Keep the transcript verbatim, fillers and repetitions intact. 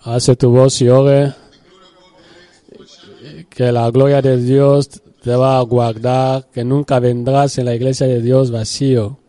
Hace tu voz y ore que la gloria de Dios te va a guardar, que nunca vendrás en la iglesia de Dios vacío.